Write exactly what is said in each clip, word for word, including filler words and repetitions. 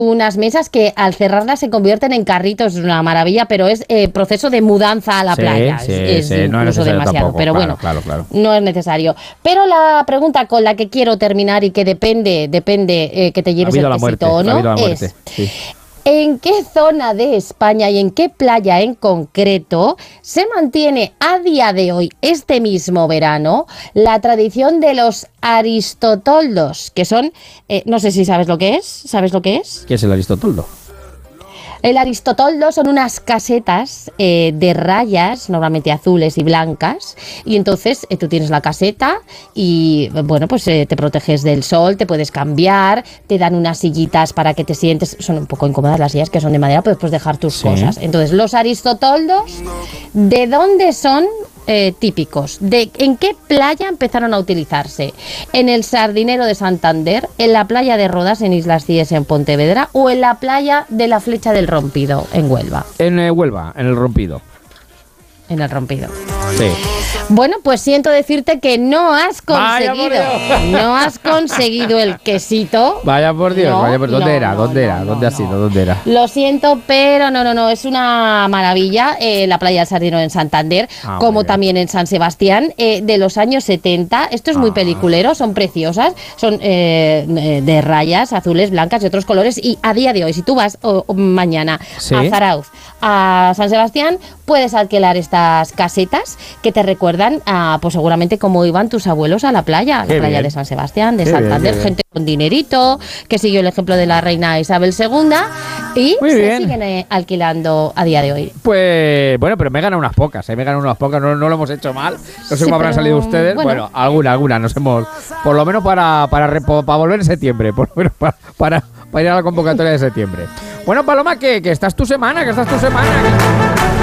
unas mesas que al cerrarlas se convierten en carritos, es una maravilla, pero es eh, proceso de mudanza a la sí, playa. Sí, es sí, es no es incluso demasiado, tampoco, pero claro, bueno, claro, claro. no es necesario. Pero la pregunta con la que quiero terminar y que depende, depende eh, que te lleves el quesito o no, es sí. ¿En qué zona de España y en qué playa en concreto se mantiene a día de hoy, este mismo verano, la tradición de los aristotoldos? Que son, eh, no sé si sabes lo que es, ¿sabes lo que es? ¿Qué es el aristotoldo? El aristotoldo son unas casetas eh, de rayas, normalmente azules y blancas, y entonces eh, tú tienes la caseta y, bueno, pues eh, te proteges del sol, te puedes cambiar, te dan unas sillitas para que te sientes, son un poco incómodas las sillas que son de madera, pero puedes dejar tus sí. cosas. Entonces, los aristotoldos, ¿de dónde son eh, típicos? ¿De en qué playa empezaron a utilizarse? ¿En el Sardinero de Santander, en la playa de Rodas en Islas Cíes en Pontevedra o en la playa de la Flecha del Rompido en Huelva? En eh, Huelva, en el Rompido. En el Rompido. Sí. Bueno, pues siento decirte que no has conseguido, no has conseguido el quesito. Vaya por Dios, no, vaya por ¿dónde no, era? ¿Dónde no, era? No, ¿Dónde no, ha sido? No. ¿Dónde era? Lo siento, pero no, no, no, es una maravilla eh, la playa del Sardinero en Santander, ah, como también en San Sebastián, eh, de los años setenta. Esto es muy ah. peliculero, son preciosas, son eh, de rayas azules, blancas y otros colores. Y a día de hoy, si tú vas oh, mañana ¿sí? a Zarauz, a San Sebastián, puedes alquilar estas casetas que te recuerdan a, pues seguramente como iban tus abuelos a la playa, a la playa bien. de San Sebastián, de qué Santander, bien, gente con dinerito, que siguió el ejemplo de la reina Isabel segunda y Muy se bien. siguen eh, alquilando a día de hoy. Pues bueno, pero me he ganado unas pocas, ¿eh? me he ganado unas pocas, no, no lo hemos hecho mal, no sé sí, cómo habrán salido ustedes, bueno, bueno alguna, alguna, nos hemos, por lo menos para, para, para, para volver en septiembre, por lo menos para, para, para ir a la convocatoria de septiembre. Bueno, Paloma, que, que estás tu semana, que estás tu semana. Que...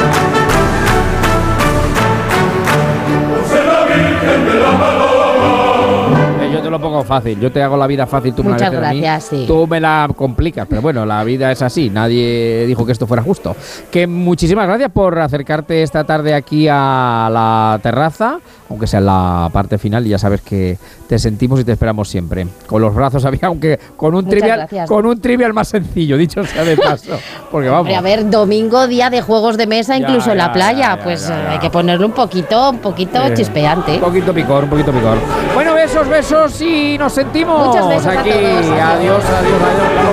Yo te lo pongo fácil, yo te hago la vida fácil, tú me Muchas la haces gracias, a mí, sí. tú me la complicas, pero bueno, la vida es así, nadie dijo que esto fuera justo. Que muchísimas gracias por acercarte esta tarde aquí a la terraza, aunque sea en la parte final, y ya sabes que te sentimos y te esperamos siempre. Con los brazos abiertos, aunque con un trivial, gracias. con un trivial más sencillo, dicho sea de paso. Porque vamos. Hombre, a ver, domingo, día de juegos de mesa, ya, incluso ya, en la playa, ya, ya, pues ya, ya. hay que ponerle un poquito, un poquito eh, chispeante. Un poquito picor, un poquito picor. Bueno, besos, besos y nos sentimos Muchos besos aquí. A todos. Adiós, adiós, adiós. adiós.